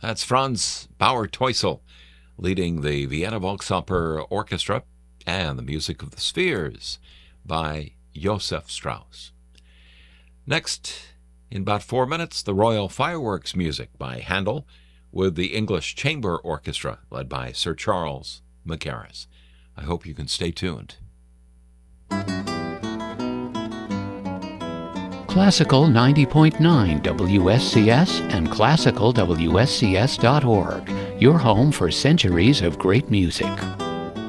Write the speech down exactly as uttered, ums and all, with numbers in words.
That's Franz Bauer-Teufel leading the Vienna Volksoper Orchestra and the music of the Spheres by Joseph Strauss. Next, in about four minutes, the Royal Fireworks music by Handel with the English Chamber Orchestra led by Sir Charles Mackerras. I hope you can stay tuned. Classical ninety point nine W S C S and classical W S C S dot org, your home for centuries of great music.